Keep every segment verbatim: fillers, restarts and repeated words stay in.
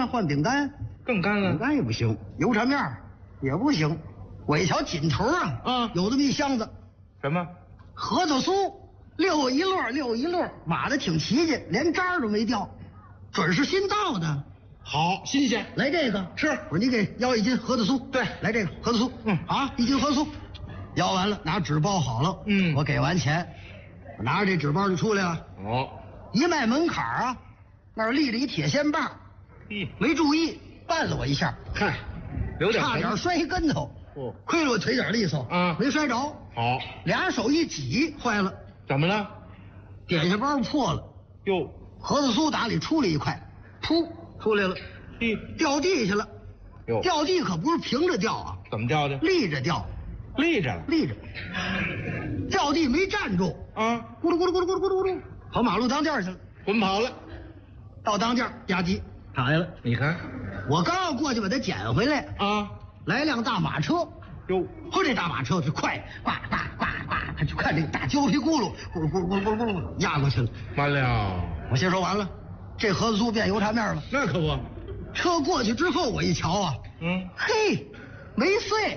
啊，换饼干， 更干了。 饼干也不行，油炸面也不行。我一瞧紧头啊， 啊， 有这么一箱子， 什么？ 核桃酥，溜一摞溜一摞，码的挺齐齐，连渣都没掉，准是新到的。 好，新鲜。 来这个是， 我说你给要一斤核桃酥。 对， 来这个核桃酥。 嗯， 啊，一斤核桃酥，要完了拿纸包好了。 嗯， 我给完钱，我拿着这纸包就出来了。 哦， 一迈门槛啊，那儿立着一铁线棒， 咦， 没注意绊了我一下， 嗨，有点差点摔一跟头。 哦， 亏了我腿点利索啊， 没摔着。 好， 俩手一挤，坏了。 怎么了？ 点心包破了。 哟， 核桃酥打里出了一块，噗出来了， 地掉地下了。 哟， 掉地可不是平着掉啊， 怎么掉的？ 立着掉， 立着了， 立着。掉地没站住啊， 咕噜咕噜咕噜咕噜咕噜咕噜，跑马路当间去了， 滚跑了。 到当间吧唧躺下了。 你看， 我刚要过去把它捡回来啊， 来辆大马车。 哟， 嚯，这大马车就快，呱呱呱呱，他就看这个大胶皮轱辘，咕噜咕噜咕噜咕噜咕噜压过去了。 完了， 我先说完了，这核桃酥变油炸面了。 那可不。 车过去之后，我一瞧啊， 嗯， 嘿，没碎，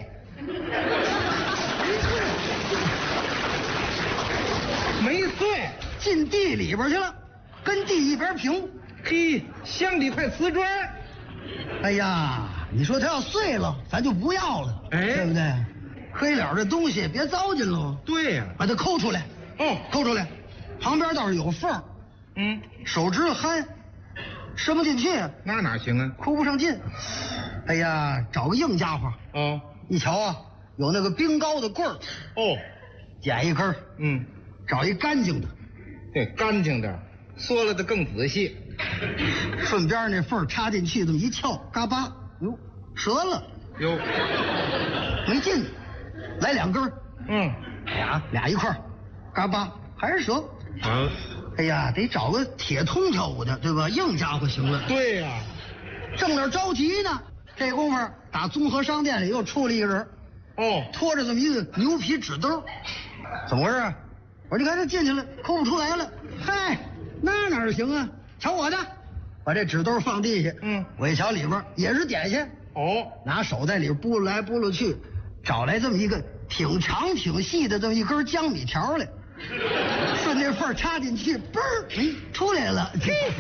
没碎， 进地里边去了，跟地一边平。 嘿，像里块瓷砖。 哎呀，你说它要碎了，咱就不要了， 哎， 对不对？黑了这东西别糟践喽。 对呀、啊， 把它抠出来。 哦， 抠出来，旁边倒是有缝。 嗯， 手指头憨，伸不进去。 那哪行啊？ 抠不上劲。哎呀，找个硬家伙。 哦， 一瞧啊，有那个冰糕的棍儿。 哦， 捡一根。 嗯， 找一干净的。 对，干净的，缩了的更仔细。 顺边那缝插进去，这么一撬，嘎巴，哟，折了。 哟， 没劲。来两根。 嗯， 俩俩一块，嘎巴还是折。 啊， 哎呀，得找个铁通透的，对吧？硬家伙行了。 对呀、啊， 正那着急呢，这功夫打综合商店里又出了一个人。 哦， 拖着这么一个牛皮纸兜，怎么回事？我说你看他进去了，抠不出来了。嗨，那哪行啊？瞧我的，把这纸兜放地下。 嗯， 我一瞧里边也是点心。 哦， 拿手在里边拨来拨了去，找来这么一个挺长挺细的这么一根江米条来，顺那缝插进去，嘣儿，哎，出来了。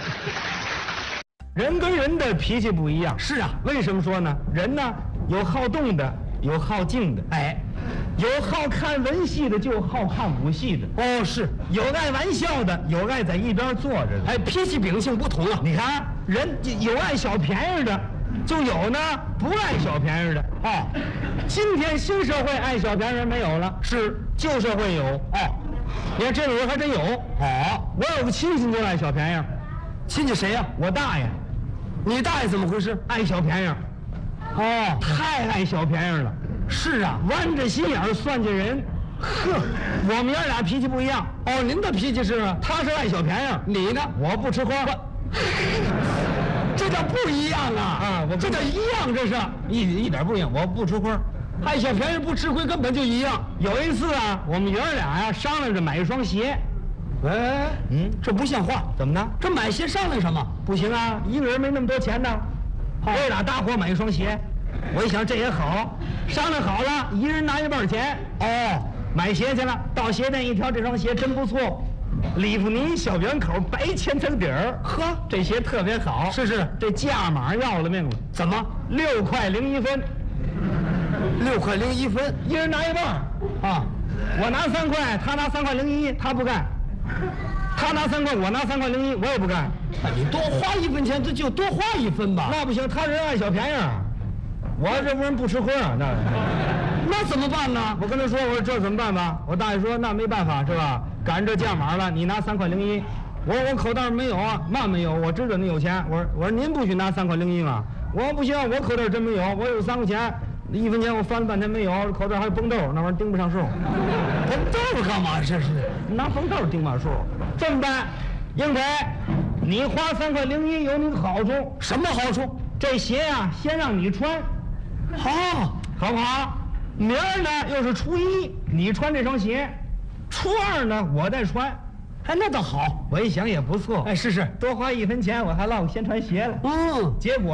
人跟人的脾气不一样。是啊，为什么说呢？人呢有好动的，有好静的，哎，有好看文戏的，就有好看武戏的。哦，是有爱玩笑的，有爱在一边坐着的。哎，脾气秉性不同啊。你看，人有爱小便宜的，就有呢不爱小便宜的。哦，今天新社会爱小便宜人没有了，是旧社会有。哦，你看这种人还真有。哦，我有个亲戚就爱小便宜。亲戚谁呀、啊？我大爷。你大爷怎么回事？爱小便宜。哦，太爱小便宜了。是啊，弯着心眼算计人。呵，我们爷俩脾气不一样。哦，您的脾气是啊，他是爱小便宜，你呢？我不吃亏。这叫不一样啊！啊，我这叫一样，这是一一点不一样。我不吃亏，爱小便宜不吃亏，根本就一样。有一次啊，我们爷俩呀商量着买一双鞋。哎，嗯，这不像话，怎么呢？这买鞋商量什么？不行啊，一个人没那么多钱呢。哥俩搭伙买一双鞋，我一想这也好，商量好了，一人拿一半钱。哦，买鞋去了，到鞋店一挑，这双鞋真不错，里弗尼小圆口，白千层底儿。呵，这鞋特别好。是是，这价码要了命了。怎么？六块零一分。六块零一分，一人拿一半。啊，我拿三块，他拿三块零一，他不干。他拿三块，我拿三块零一，我也不干。你多花一分钱，这就多花一分吧。那不行，他人爱小便宜啊，我这不人不吃亏啊，那那怎么办呢？我跟他说，我说这怎么办吧？我大爷说那没办法是吧？赶这价码了，你拿三块零一。我说我口袋没有啊，嘛没有？我知道你有钱。我说我说您不许拿三块零一嘛。我说不行，我口袋真没有，我有三块钱。一分钱我翻了半天没有，口袋还有崩豆，那玩意儿盯不上数。崩豆干嘛？这是拿崩豆盯把数。这么办，英腿，你花三块零一有你的好处。什么好处？这鞋呀、啊，先让你穿，好，好不好？明儿呢又是初一，你穿这双鞋，初二呢我再穿。哎，那倒好，我一想也不错。哎，是是，多花一分钱，我还落个先穿鞋了。嗯，结果。